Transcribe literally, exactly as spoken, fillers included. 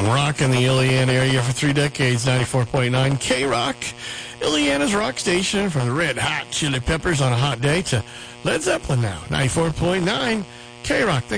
rocking the Iliana area for three decades, ninety-four point nine K-Rock. Iliana's rock station, from the Red Hot Chili Peppers on a hot day to Led Zeppelin now, ninety-four point nine K-Rock.